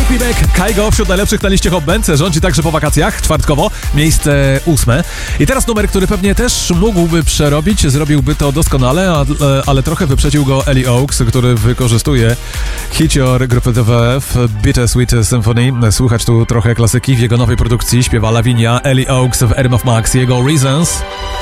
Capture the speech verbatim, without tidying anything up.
Quebec, Kaigo wśród najlepszych na liście Hot Band, rządzi także po wakacjach, czwartkowo, miejsce ósme. I teraz numer, który pewnie też mógłby przerobić, zrobiłby to doskonale, a, ale trochę wyprzedził go Ellie Oaks, który wykorzystuje hicior grupy D W F, Bittersweet Symphony. Słychać tu trochę klasyki w jego nowej produkcji, śpiewa Lavinia, Ellie Oaks w Rhythm of Max, jego Reasons.